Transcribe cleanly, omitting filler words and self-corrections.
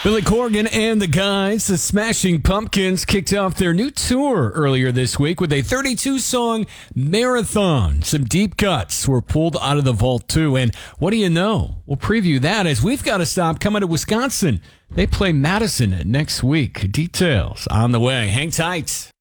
Billy Corgan and the guys, the Smashing Pumpkins, kicked off their new tour earlier this week with a 32-song marathon. Some deep cuts were pulled out of the vault, too. And what do you know? We'll preview that as We've Got to Stop coming to Wisconsin. They play Madison next week. Details on the way. Hang tight.